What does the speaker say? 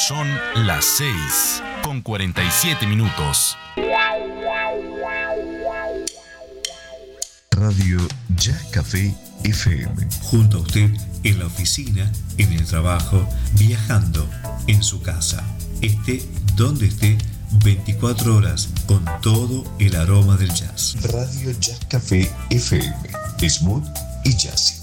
Son las 6:47. Radio Jazz Café FM. Junto a usted en la oficina, en el trabajo, viajando, en su casa. Esté donde esté, 24 horas con todo el aroma del jazz. Radio Jazz Café FM. Smooth y jazzy.